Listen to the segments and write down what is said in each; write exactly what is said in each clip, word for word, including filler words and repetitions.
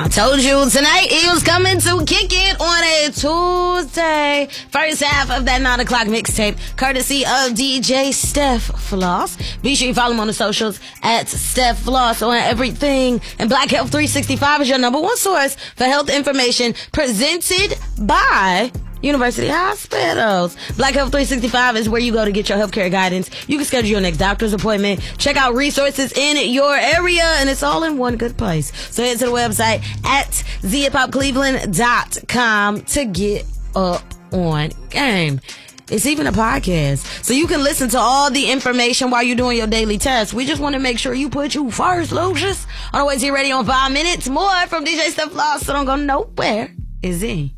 I told you tonight Eagles coming to kick it on a Tuesday. First half of that nine o'clock mixtape, courtesy of D J Steph Floss. Be sure you follow him on the socials at Steph Floss on everything. And Black Health three sixty-five is your number one source for health information, presented by University Hospitals. Black Health three sixty-five is where you go to get your healthcare guidance. You can schedule your next doctor's appointment, check out resources in your area, and it's all in one good place. So head to the website at z hip hop cleveland dot com to get up on game. It's even a podcast, so you can listen to all the information while you're doing your daily tests. We just want to make sure you put you first, Lucius. On the way to you ready on five minutes. More from D J Steph Floss, so don't go nowhere. Is he?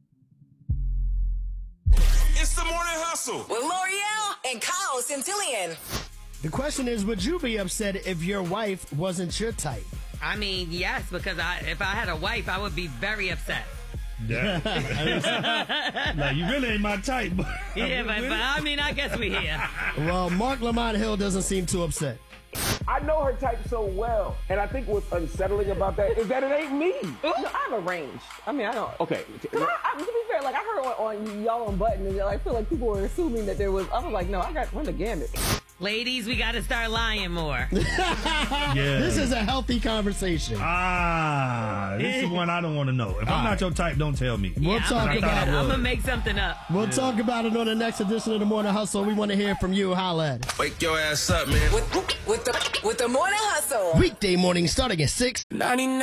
It's the Morning Hustle with L'Oreal and Kyle Centillion. The question is, would you be upset if your wife wasn't your type? I mean, yes, because I, if I had a wife, I would be very upset. Yeah. No, you really ain't my type. But yeah, but, but I mean, I guess we here. Well, Mark Lamont Hill doesn't seem too upset. I know her type so well, and I think what's unsettling about that is that it ain't me. No, I have a range. I mean, I don't. Okay. Cause I, I, to be fair, like I heard on, on y'all on Button, and I feel like people were assuming that there was. I was like, no, I got run the gamut. Ladies, we got to start lying more. Yeah. This is a healthy conversation. Ah, this is one I don't want to know. If All I'm right. not your type, don't tell me. We'll yeah, talk I'm about I'm it. going to make something up. We'll Yeah. talk about it on the next edition of the Morning Hustle. We want to hear from you. Holla at us. Wake your ass up, man. With, with the with the Morning Hustle. Weekday morning starting at six. ninety-nine